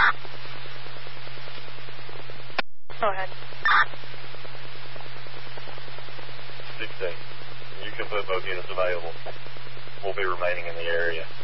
Go ahead. 16. You can put both units available. We'll be remaining in the area.